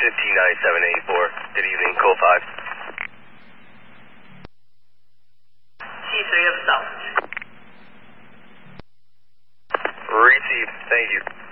159784. Good evening, Cole 5. C3 of South. Received. Thank you.